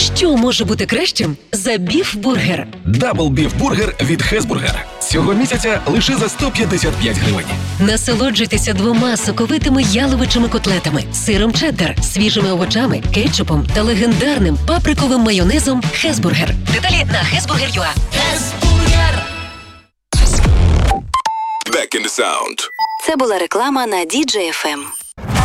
Що може бути кращим за біф-бургер? Дабл біф-бургер від Хезбургер. Цього місяця лише за 155 гривень. Насолоджуйтеся 2 соковитими яловичими котлетами, сиром чеддер, свіжими овочами, кетчупом та легендарним паприковим майонезом Хезбургер. Деталі на hesburger.ua. Back in the sound. Це була реклама на DJ FM.